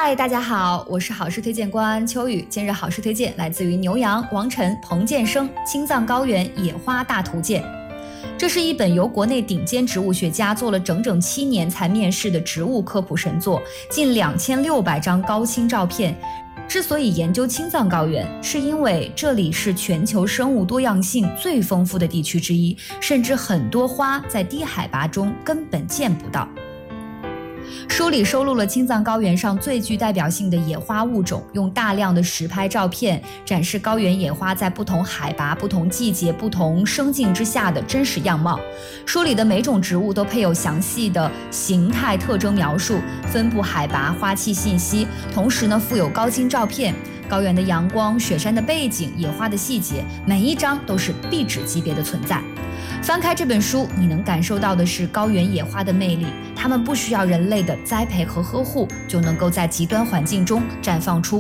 嗨，大家好，我是好事推荐官秋雨。今日好事推荐来自于牛羊、王晨、彭建生《青藏高原野花大图鉴》。这是一本由国内顶尖植物学家做了整整7年才面世的植物科普神作，近2600张高清照片。之所以研究青藏高原，是因为这里是全球生物多样性最丰富的地区之一，甚至很多花在低海拔中根本见不到。书里收录了青藏高原上最具代表性的野花物种，用大量的实拍照片展示高原野花在不同海拔、不同季节、不同生境之下的真实样貌。书里的每种植物都配有详细的形态特征描述、分布海拔、花期信息，同时呢附有高清照片。高原的阳光、雪山的背景、野花的细节，每一张都是壁纸级别的存在。翻开这本书，你能感受到的是高原野花的魅力，它们不需要人类的栽培和呵护，就能够在极端环境中绽放出